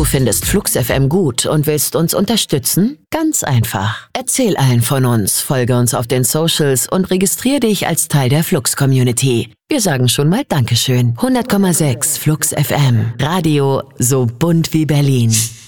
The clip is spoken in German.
findest Flux FM gut und willst uns unterstützen? Ganz einfach. Erzähl allen von uns, folge uns auf den Socials und registriere dich als Teil der Flux-Community. Wir sagen schon mal Dankeschön. 100,6 Flux FM. Radio so bunt wie Berlin.